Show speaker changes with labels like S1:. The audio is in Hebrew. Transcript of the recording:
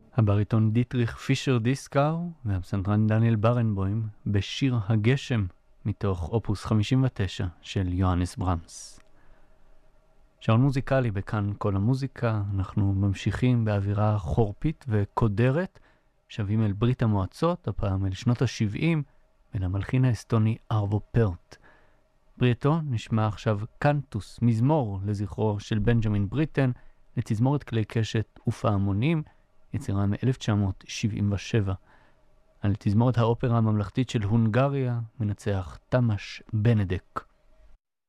S1: הבריטון דיטריך פישר דיסקאו והפסנתרן דניאל ברנבוים בשיר הגשם מתוך אופוס 59 של יוהנס ברמס. שעון מוזיקלי בכאן כל המוזיקה, אנחנו ממשיכים באווירה חורפית וקודרת, שבים אל ברית המועצות, הפעם אל שנות ה-70, בין המלחין האסטוני ארבו פרט. בריתו נשמע עכשיו קנטוס, מזמור לזכרו של בנג'מין בריטן, לתזמורת כלי קשת ופעמונים, יצירה מ-1977. על תזמורת האופרה הממלכתית של הונגריה מנצח תמש בנדק.